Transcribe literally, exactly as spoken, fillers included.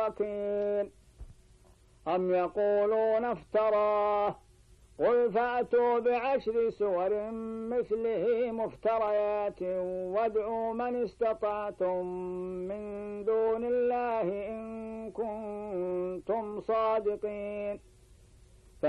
مساكين. أم يقولون افتراه قل فأتوا بعشر سور مثله مفتريات وادعوا من استطعتم من دون الله إن كنتم صادقين.